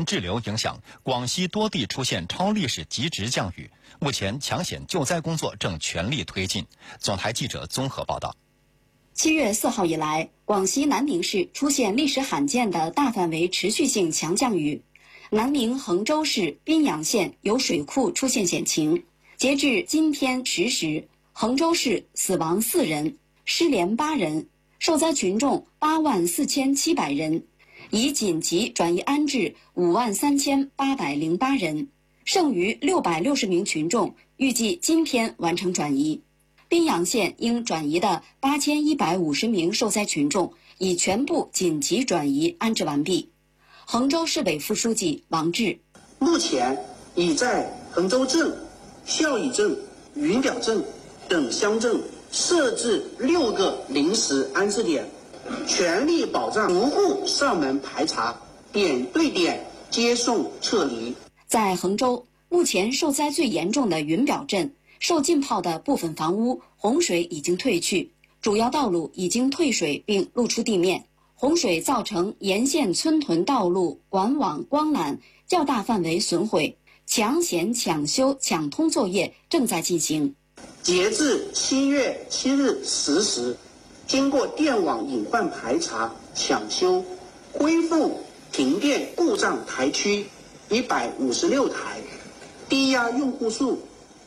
滞留影响，广西多地出现超历史极值降雨。目前抢险救灾工作正全力推进。总台记者综合报道。 7月4号以来，广西南宁市出现历史罕见的大范围持续性强降雨。南宁衡州市宾阳县有水库出现险情。截至今天10时，衡州市死亡4人，失联8人，受灾群众84700人，已紧急转移安置53808人，剩余660名群众预计今天完成转移。宾阳县应转移的8150名受灾群众已全部紧急转移安置完毕。衡州市委副书记王志： 目前已在衡州镇、孝义镇、云表镇等乡镇设置6个临时安置点，全力保障逐户上门排查，点对点接送撤离。 在衡州，目前受灾最严重的云表镇，受浸泡的部分房屋洪水已经退去，主要道路已经退水并露出地面。洪水造成沿线村屯道路、管网、光缆较大范围损毁，抢险、抢修、抢通作业正在进行。 截至7月7日10时，经过电网隐患排查、抢修，恢复停电故障台区156台，低压用户数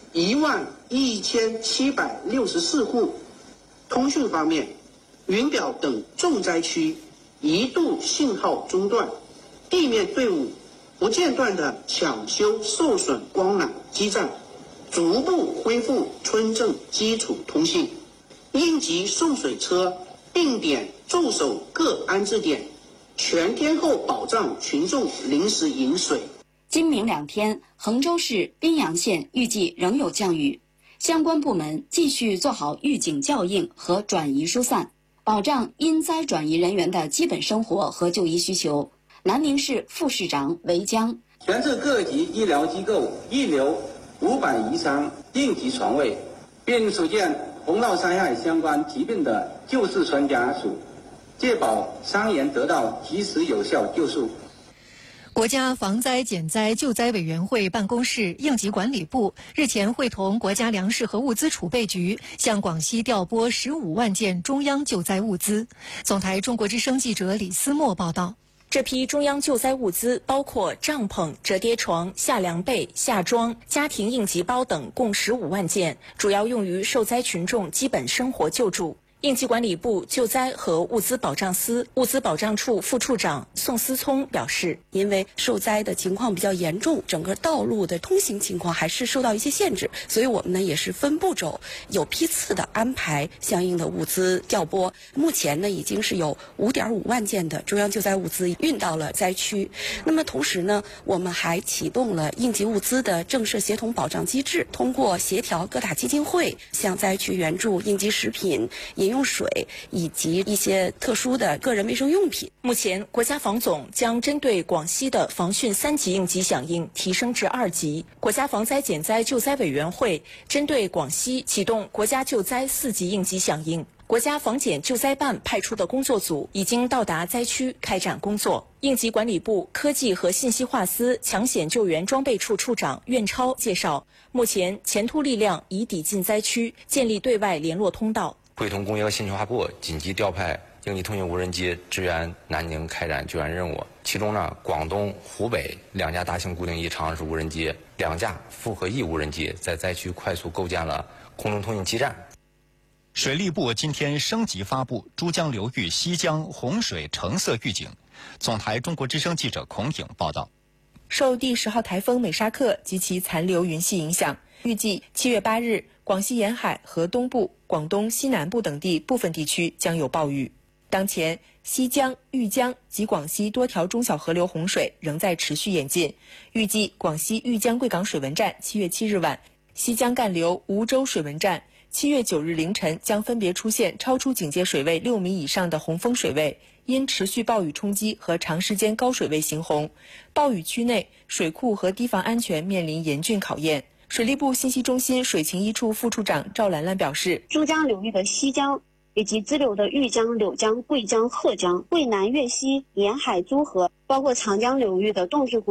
11764户。通讯方面，云表等重灾区一度信号中断，地面队伍不间断地抢修受损光缆基站，逐步恢复村镇基础通信。应急送水车定点驻守各安置点，全天候保障群众临时饮水。 今明2天，衡州市宾阳县预计仍有降雨，相关部门继续做好预警校应和转移疏散，保障因灾转移人员的基本生活和就医需求。南宁市副市长韦江： 全市各级医疗机构预留500余张应急床位，并组建洪涝灾害相关疾病的救治专家组，确保伤员得到及时有效救助。 国家防灾减灾救灾委员会办公室应急管理部日前会同国家粮食和物资储备局向广西调拨15万件中央救灾物资。总台中国之声记者李思墨报道。 这批中央救灾物资包括帐篷、折叠床、夏凉被、夏装、家庭应急包等，共15万件，主要用于受灾群众基本生活救助。应急管理部救灾和物资保障司物资保障处副处长宋思聪表示， 因为受灾的情况比较严重，整个道路的通行情况还是受到一些限制，所以我们呢也是分步骤、有批次的安排相应的物资调拨。目前呢已经是有5.5万件的中央救灾物资运到了灾区。那么同时呢，我们还启动了应急物资的正式协同保障机制，通过协调各大基金会向灾区援助应急食品、饮用水以及一些特殊的个人卫生用品。 目前，国家防总将针对广西的防汛3级应急响应提升至2级。国家防灾减灾救灾委员会针对广西启动国家救灾4级应急响应。国家防减救灾办派出的工作组已经到达灾区开展工作。应急管理部科技和信息化司抢险救援装备处处长苑超介绍，目前前突力量已抵近灾区，建立对外联络通道。 会同工业和信息化部紧急调派应急通讯无人机支援南宁开展救援任务。其中呢，广东、湖北2架大型固定翼长式无人机、2架复合翼无人机在灾区快速构建了空中通信基站。 水利部今天升级发布珠江流域西江洪水橙色预警。总台中国之声记者孔颖报道。 受第10号台风美沙克及其残留云系影响，预计7月8日，广西沿海和东部、广东西南部等地部分地区将有暴雨。当前，西江、豫江及广西多条中小河流洪水仍在持续演进。预计广西豫江贵港水文站7月7日晚，西江干流梧州水文站7月9日凌晨将分别出现超出警戒水位6米以上的洪峰水位，因持续暴雨冲击和长时间高水位行洪，暴雨区内水库和堤防安全面临严峻考验。水利部信息中心水情一处副处长赵兰兰表示， 珠江流域的西江以及支流的豫江、柳江、贵江、鹤江、桂南、粤西沿海诸河，包括长江流域的洞庭湖